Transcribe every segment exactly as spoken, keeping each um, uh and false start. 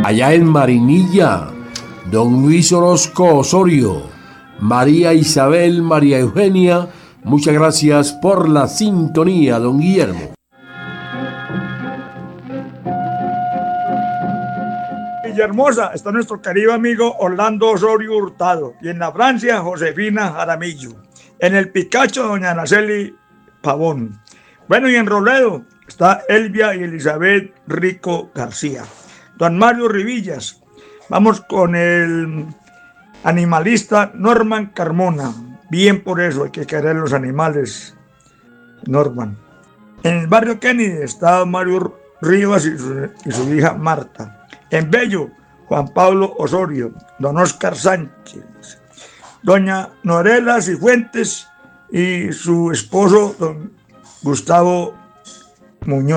Allá en Marinilla, don Luis Orozco Osorio, María Isabel, María Eugenia, muchas gracias por la sintonía, don Guillermo. Villahermosa está nuestro querido amigo Orlando Osorio Hurtado, y en la Francia, Josefina Jaramillo. En el Picacho, doña Araceli Pavón. Bueno, y en Roledo está Elvia y Elizabeth Rico García. Don Mario Rivillas. Vamos con el animalista Norman Carmona. Bien por eso, hay que querer los animales, Norman. En el barrio Kennedy está Mario Rivas y su, y su hija Marta. En Bello, Juan Pablo Osorio, don Oscar Sánchez, doña Norela Cifuentes y su esposo, don Gustavo Muñoz.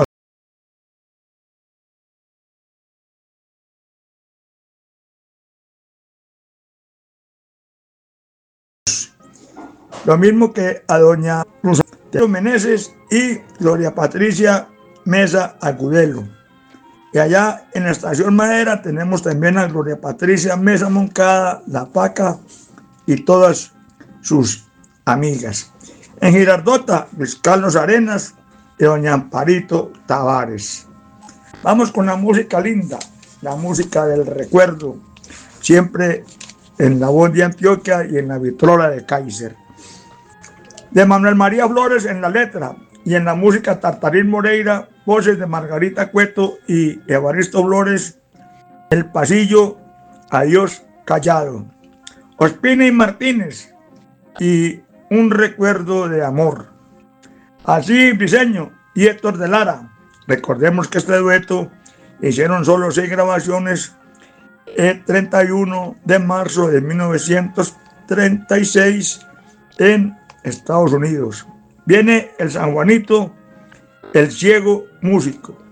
Lo mismo que a doña Rosa Meneses y Gloria Patricia Mesa Agudelo. Y allá en la estación Madera tenemos también a Gloria Patricia Mesa Moncada, La Paca y todas sus amigas. En Girardota, Luis Carlos Arenas y doña Amparito Tavares. Vamos con la música linda, la música del recuerdo, siempre en la voz de Antioquia y en la vitrola de Kaiser. De Manuel María Flores en la letra, y en la música Tartarín Moreira, voces de Margarita Cueto y Evaristo Flores, El Pasillo, Adiós Callado. Ospina y Martínez, y Un Recuerdo de Amor. Así Briceño y Héctor de Lara. Recordemos que este dueto hicieron solo seis grabaciones el treinta y uno de marzo de mil novecientos treinta y seis en Estados Unidos. Viene el San Juanito, el ciego músico.